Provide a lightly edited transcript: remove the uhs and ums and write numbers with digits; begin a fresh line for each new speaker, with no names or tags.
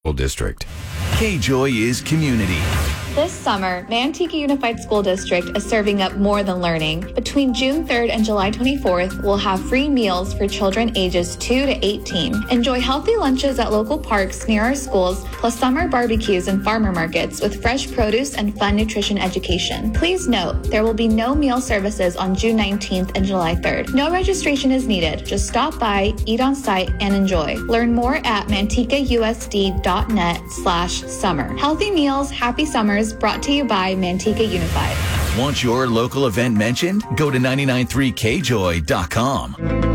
District. K-Joy is community.
This summer, Manteca Unified School District is serving up more than learning. Between June 3rd and July 24th, we'll have free meals for children ages 2 to 18. Enjoy healthy lunches at local parks near our schools, plus summer barbecues and farmer markets with fresh produce and fun nutrition education. Please note, there will be no meal services on June 19th and July 3rd. No registration is needed. Just stop by, eat on site, and enjoy. Learn more at mantecausd.net/summer. Healthy meals, happy summers, brought to you by Manteca Unified.
Want your local event mentioned? Go to 993kjoy.com.